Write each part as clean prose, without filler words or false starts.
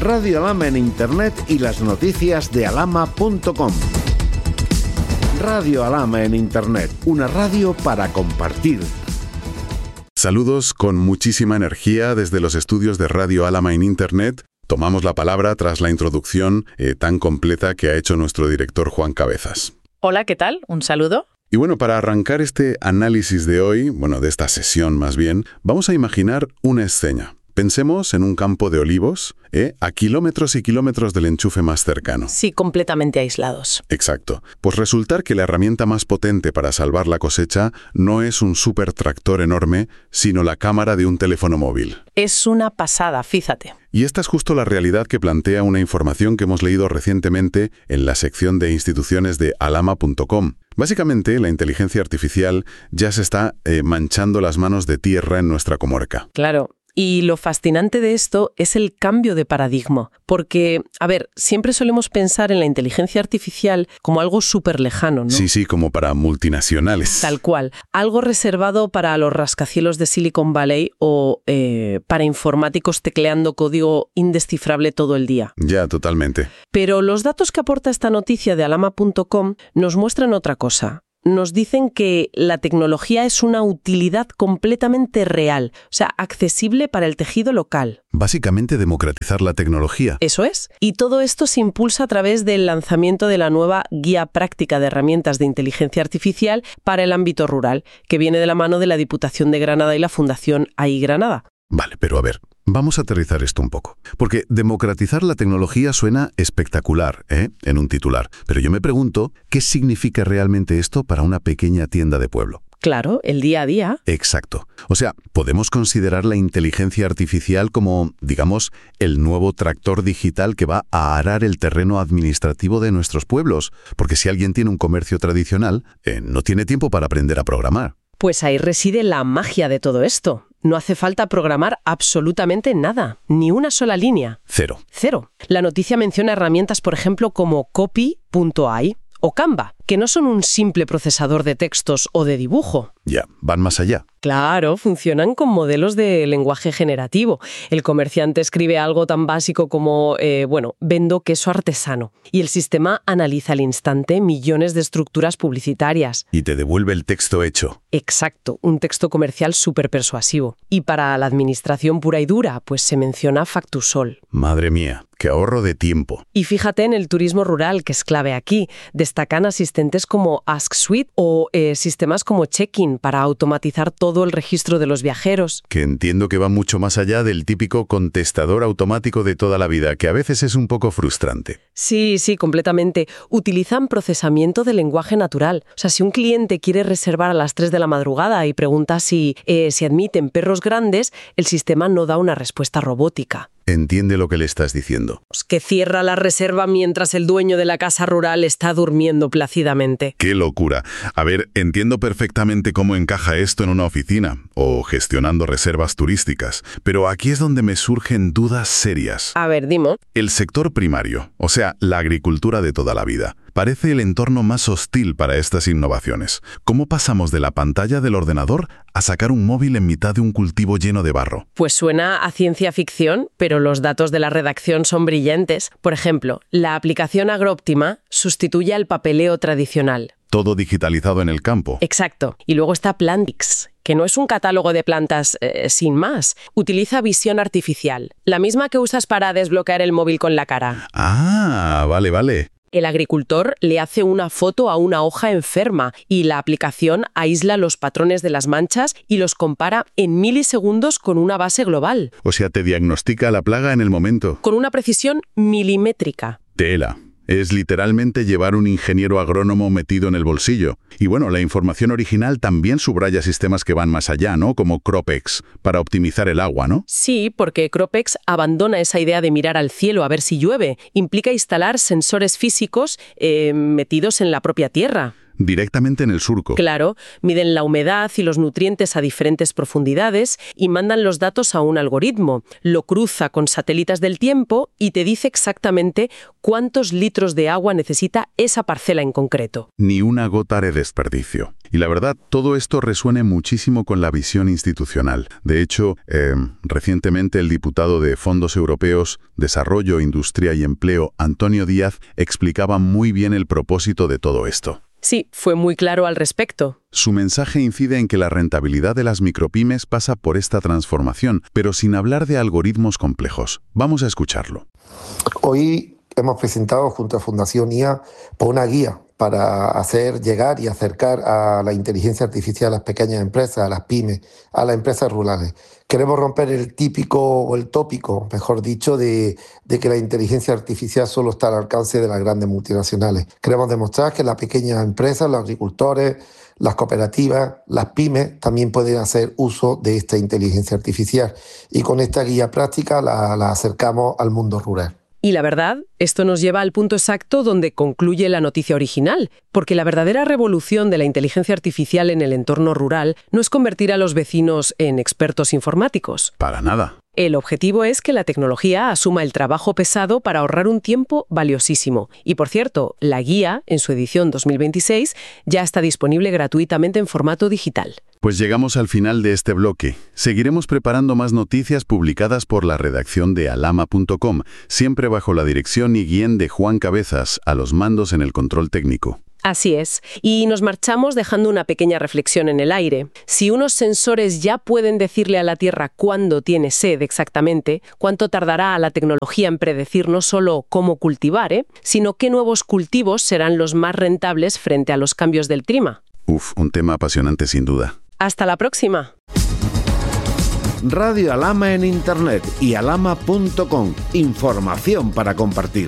Radio Alhama en Internet y las noticias de alhama.com. Radio Alhama en Internet, una radio para compartir. Saludos con muchísima energía desde los estudios de Radio Alhama en Internet. Tomamos la palabra tras la introducción tan completa que ha hecho nuestro director Juan Cabezas. Hola, ¿qué tal? Un saludo. Y bueno, para arrancar este análisis de hoy, de esta sesión más bien, vamos a imaginar una escena. Pensemos en un campo de olivos, a kilómetros y kilómetros del enchufe más cercano. Sí, completamente aislados. Exacto. Pues resultar que la herramienta más potente para salvar la cosecha no es un supertractor enorme, sino la cámara de un teléfono móvil. Es una pasada, fíjate. Y esta es justo la realidad que plantea una información que hemos leído recientemente en la sección de instituciones de alhama.com. Básicamente, la inteligencia artificial ya se está manchando las manos de tierra en nuestra comarca. Claro. Y lo fascinante de esto es el cambio de paradigma, porque, siempre solemos pensar en la inteligencia artificial como algo súper lejano, ¿no? Sí, como para multinacionales. Tal cual, algo reservado para los rascacielos de Silicon Valley o para informáticos tecleando código indescifrable todo el día. Ya, totalmente. Pero los datos que aporta esta noticia de alhama.com nos muestran otra cosa. Nos dicen que la tecnología es una utilidad completamente real, o sea, accesible para el tejido local. Básicamente democratizar la tecnología. Eso es. Y todo esto se impulsa a través del lanzamiento de la nueva Guía Práctica de Herramientas de Inteligencia Artificial para el ámbito rural, que viene de la mano de la Diputación de Granada y la Fundación AI Granada. Vale, pero vamos a aterrizar esto un poco. Porque democratizar la tecnología suena espectacular, en un titular. Pero yo me pregunto, ¿qué significa realmente esto para una pequeña tienda de pueblo? Claro, el día a día. Exacto. O sea, podemos considerar la inteligencia artificial como, digamos, el nuevo tractor digital que va a arar el terreno administrativo de nuestros pueblos. Porque si alguien tiene un comercio tradicional, no tiene tiempo para aprender a programar. Pues ahí reside la magia de todo esto. No hace falta programar absolutamente nada, ni una sola línea. Cero. La noticia menciona herramientas, por ejemplo, como Copy.ai o Canva, que no son un simple procesador de textos o de dibujo. Ya, van más allá. Claro, funcionan con modelos de lenguaje generativo. El comerciante escribe algo tan básico como, vendo queso artesano. Y el sistema analiza al instante millones de estructuras publicitarias. Y te devuelve el texto hecho. Exacto, un texto comercial súper persuasivo. Y para la administración pura y dura, pues se menciona Factusol. Madre mía, qué ahorro de tiempo. Y fíjate en el turismo rural, que es clave aquí. Destacan asistentes como AskSuite o sistemas como Check-in para automatizar todo el registro de los viajeros. Que entiendo que va mucho más allá del típico contestador automático de toda la vida, que a veces es un poco frustrante. Sí, completamente. Utilizan procesamiento de lenguaje natural. O sea, si un cliente quiere reservar a las 3 de la madrugada y pregunta si admiten perros grandes, el sistema no da una respuesta robótica. Entiende lo que le estás diciendo. Que cierra la reserva mientras el dueño de la casa rural está durmiendo plácidamente. ¡Qué locura! Entiendo perfectamente cómo encaja esto en una oficina o gestionando reservas turísticas, pero aquí es donde me surgen dudas serias. Dime. El sector primario, o sea, la agricultura de toda la vida, parece el entorno más hostil para estas innovaciones. ¿Cómo pasamos de la pantalla del ordenador a sacar un móvil en mitad de un cultivo lleno de barro? Pues suena a ciencia ficción, pero los datos de la redacción son brillantes. Por ejemplo, la aplicación AgroOptima sustituye al papeleo tradicional. Todo digitalizado en el campo. Exacto. Y luego está Plantix, que no es un catálogo de plantas sin más. Utiliza visión artificial, la misma que usas para desbloquear el móvil con la cara. Ah, vale. El agricultor le hace una foto a una hoja enferma y la aplicación aísla los patrones de las manchas y los compara en milisegundos con una base global. O sea, te diagnostica la plaga en el momento. Con una precisión milimétrica. Tela. Es literalmente llevar un ingeniero agrónomo metido en el bolsillo. Y la información original también subraya sistemas que van más allá, ¿no? Como CropX, para optimizar el agua, ¿no? Sí, porque CropX abandona esa idea de mirar al cielo a ver si llueve. Implica instalar sensores físicos metidos en la propia tierra. Directamente en el surco. Claro, miden la humedad y los nutrientes a diferentes profundidades y mandan los datos a un algoritmo. Lo cruza con satélites del tiempo y te dice exactamente cuántos litros de agua necesita esa parcela en concreto. Ni una gota de desperdicio. Y la verdad, todo esto resuena muchísimo con la visión institucional. De hecho, recientemente el diputado de Fondos Europeos, Desarrollo, Industria y Empleo, Antonio Díaz, explicaba muy bien el propósito de todo esto. Sí, fue muy claro al respecto. Su mensaje incide en que la rentabilidad de las micropymes pasa por esta transformación, pero sin hablar de algoritmos complejos. Vamos a escucharlo. Hoy hemos presentado junto a Fundación IA una guía para hacer llegar y acercar a la inteligencia artificial a las pequeñas empresas, a las pymes, a las empresas rurales. Queremos romper el típico o el tópico, mejor dicho, de que la inteligencia artificial solo está al alcance de las grandes multinacionales. Queremos demostrar que las pequeñas empresas, los agricultores, las cooperativas, las pymes también pueden hacer uso de esta inteligencia artificial. Y con esta guía práctica la acercamos al mundo rural. Y la verdad, esto nos lleva al punto exacto donde concluye la noticia original, porque la verdadera revolución de la inteligencia artificial en el entorno rural no es convertir a los vecinos en expertos informáticos. Para nada. El objetivo es que la tecnología asuma el trabajo pesado para ahorrar un tiempo valiosísimo. Y por cierto, la guía, en su edición 2026, ya está disponible gratuitamente en formato digital. Pues llegamos al final de este bloque. Seguiremos preparando más noticias publicadas por la redacción de alama.com, siempre bajo la dirección y guión de Juan Cabezas, a los mandos en el control técnico. Así es. Y nos marchamos dejando una pequeña reflexión en el aire. Si unos sensores ya pueden decirle a la Tierra cuándo tiene sed exactamente, cuánto tardará a la tecnología en predecir no solo cómo cultivar, sino qué nuevos cultivos serán los más rentables frente a los cambios del clima. Un tema apasionante sin duda. ¡Hasta la próxima! Radio Alama en Internet y alama.com. Información para compartir.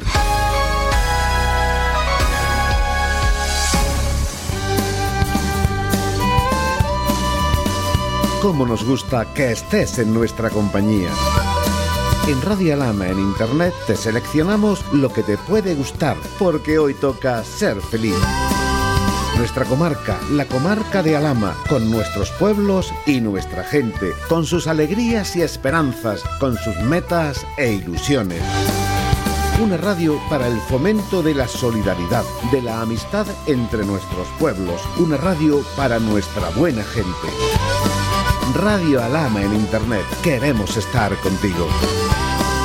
Cómo nos gusta que estés en nuestra compañía. En Radio Alama en Internet te seleccionamos lo que te puede gustar, porque hoy toca ser feliz. Nuestra comarca, la comarca de Alama, con nuestros pueblos y nuestra gente, con sus alegrías y esperanzas, con sus metas e ilusiones. Una radio para el fomento de la solidaridad, de la amistad entre nuestros pueblos. Una radio para nuestra buena gente. Radio Alama en Internet. Queremos estar contigo.